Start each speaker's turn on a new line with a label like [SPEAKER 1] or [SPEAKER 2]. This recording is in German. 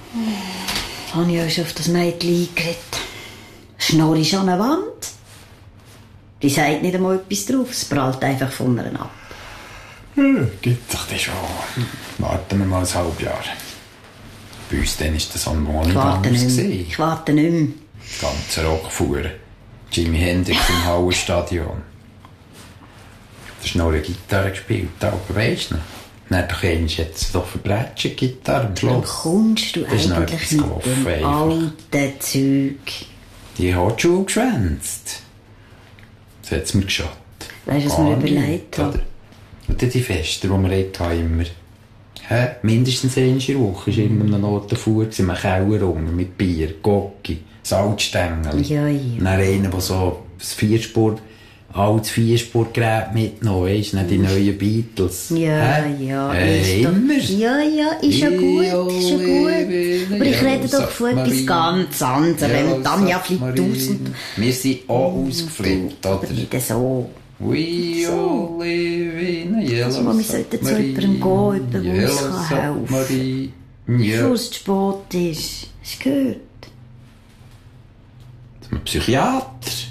[SPEAKER 1] Habe ich auch schon auf das Mädchen eingeredet. Schnorr ist an der Wand. Die sagt nicht einmal etwas drauf, es prallt einfach von ihr ab.
[SPEAKER 2] Gibt doch das schon. Warten wir mal ein halbes Jahr. Bei uns dann ist das an Moni anders.
[SPEAKER 1] Ich warte nicht mehr.
[SPEAKER 2] Das ganze Rockfuhr. Jimi Hendrix im Hallenstadion. Da ist noch eine Gitarre gespielt, aber weisst du noch? Dann doch einmal jetzt doch verbrechen, Gitarre am Schluss.
[SPEAKER 1] Dann kommst du eigentlich mit dem alten Zeug.
[SPEAKER 2] Die hat die Schule geschwänzt. Das hat es mir geschaut.
[SPEAKER 1] Weißt du, was mir überlegt habe?
[SPEAKER 2] Und die Feste, die wir hatten, immer. Mindestens eine in der Woche war immer noch Notenfuhr, im Keller unten, mit Bier, Gocki, Salzstängel.
[SPEAKER 1] Ja.
[SPEAKER 2] Dann einer, der so ein altes Vierspurgerät mitgenommen, weisst du, die neuen Beatles.
[SPEAKER 1] Ja.
[SPEAKER 2] Immer.
[SPEAKER 1] Ja, ist ja gut. Aber ich rede doch von etwas ganz anderes. Wenn Tanja flippt aus und...
[SPEAKER 2] Wir sind auch ausgeflippt, oder?
[SPEAKER 1] Nicht so.
[SPEAKER 2] We all live in a yellow
[SPEAKER 1] also, wir sollten zu jemandem gehen, der uns helfen kann. Bevor es zu spät ist. Hast du gehört?
[SPEAKER 2] Zum Psychiater.